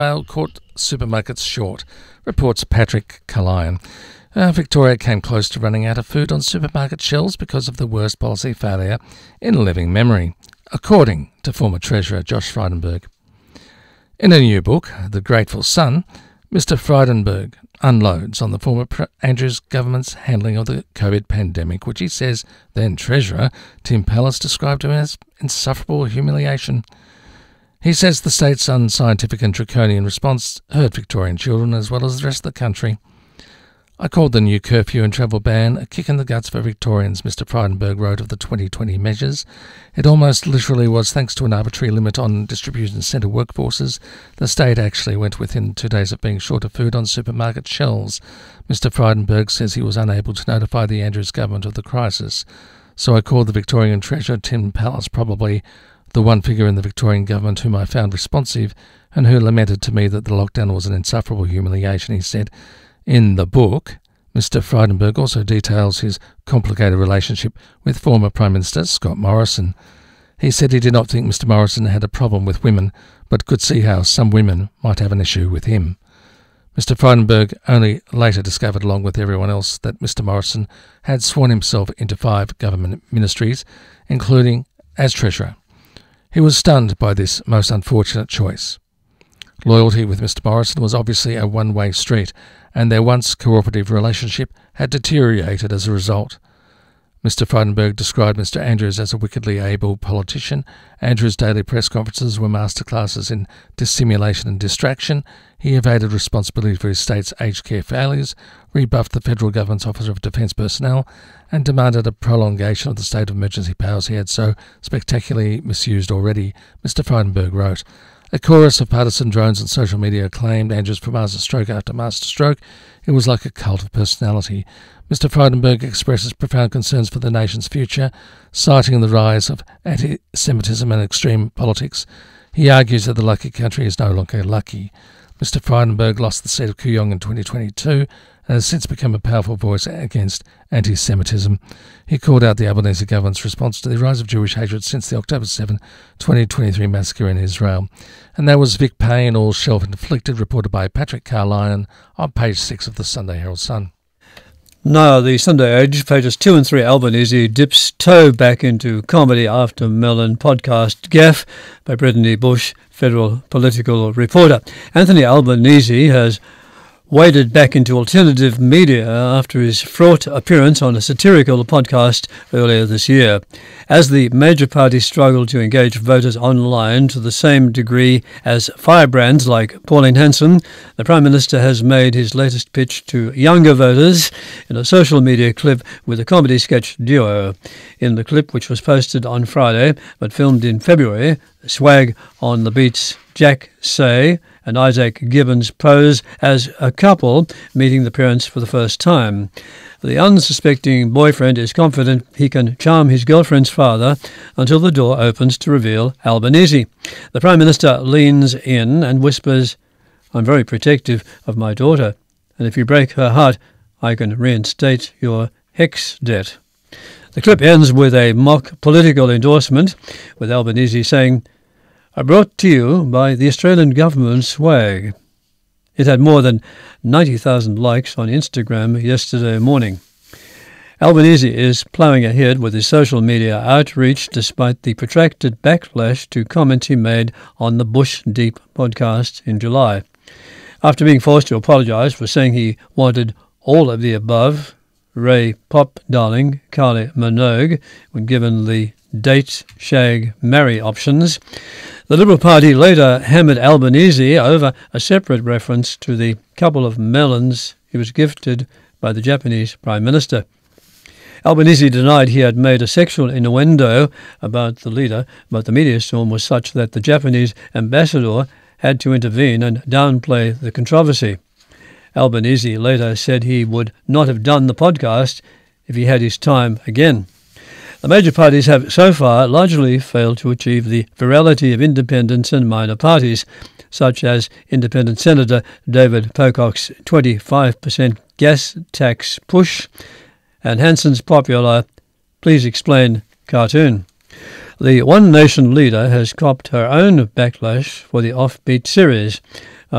Rail caught supermarkets short, reports Patrick Carlyon. Victoria came close to running out of food on supermarket shelves because of the worst policy failure in living memory, according to former Treasurer Josh Frydenberg. In a new book, The Grateful Son, Mr Frydenberg unloads on the former Andrews government's handling of the COVID pandemic, which he says then Treasurer Tim Pallas described him as insufferable humiliation. He says the state's unscientific and draconian response hurt Victorian children as well as the rest of the country. I called the new curfew and travel ban a kick in the guts for Victorians, Mr Frydenberg wrote of the 2020 measures. It almost literally was thanks to an arbitrary limit on distribution centre workforces. The state actually went within 2 days of being short of food on supermarket shelves. Mr Frydenberg says he was unable to notify the Andrews government of the crisis. So I called the Victorian Treasurer Tim Pallas, probably the one figure in the Victorian government whom I found responsive and who lamented to me that the lockdown was an insufferable humiliation, he said. In the book, Mr Frydenberg also details his complicated relationship with former Prime Minister Scott Morrison. He said he did not think Mr Morrison had a problem with women, but could see how some women might have an issue with him. Mr Frydenberg only later discovered, along with everyone else, that Mr Morrison had sworn himself into 5 government ministries, including as Treasurer. He was stunned by this most unfortunate choice. Loyalty with Mr Morrison was obviously a one-way street, and their once cooperative relationship had deteriorated as a result. Mr Frydenberg described Mr Andrews as a wickedly able politician. Andrews' daily press conferences were masterclasses in dissimulation and distraction. He evaded responsibility for his state's aged care failures, rebuffed the federal government's Office of Defence Personnel, and demanded a prolongation of the state of emergency powers he had so spectacularly misused already, Mr Frydenberg wrote. A chorus of partisan drones and social media acclaimed Andrews for masterstroke after masterstroke. It was like a cult of personality. Mr Frydenberg expresses profound concerns for the nation's future, citing the rise of anti-Semitism and extreme politics. He argues that the lucky country is no longer lucky. Mr Frydenberg lost the seat of Kooyong in 2022 and has since become a powerful voice against anti-Semitism. He called out the Albanese government's response to the rise of Jewish hatred since the October 7, 2023 massacre in Israel. And that was Vic Payne, all self-inflicted, reported by Patrick Carlyon on page 6 of the Sunday Herald Sun. Now, the Sunday Age, pages 2 and 3, Albanese dips toe back into comedy after Mellon podcast gaffe by Brittany Bush, federal political reporter. Anthony Albanese has waded back into alternative media after his fraught appearance on a satirical podcast earlier this year. As the major parties struggle to engage voters online to the same degree as firebrands like Pauline Hanson, the Prime Minister has made his latest pitch to younger voters in a social media clip with a comedy sketch duo. In the clip, which was posted on Friday but filmed in February, Swag on the Beat's Jack Say and Isaac Gibbons pose as a couple meeting the parents for the first time. The unsuspecting boyfriend is confident he can charm his girlfriend's father until the door opens to reveal Albanese. The Prime Minister leans in and whispers, "I'm very protective of my daughter, and if you break her heart, I can reinstate your HECS debt." The clip ends with a mock political endorsement, with Albanese saying, "Brought to you by the Australian government swag." It had more than 90,000 likes on Instagram yesterday morning. Albanese is ploughing ahead with his social media outreach despite the protracted backlash to comments he made on the Bush Deep podcast in July. After being forced to apologise for saying he wanted all of the above, Ray Pop darling Kylie Minogue, when given the date, shag, marry options, the Liberal Party later hammered Albanese over a separate reference to the couple of melons he was gifted by the Japanese Prime Minister. Albanese denied he had made a sexual innuendo about the leader, but the media storm was such that the Japanese ambassador had to intervene and downplay the controversy. Albanese later said he would not have done the podcast if he had his time again. The major parties have so far largely failed to achieve the virality of independents and minor parties, such as Independent Senator David Pocock's 25% gas tax push and Hanson's popular "Please Explain" cartoon. The One Nation leader has copped her own backlash for the offbeat series.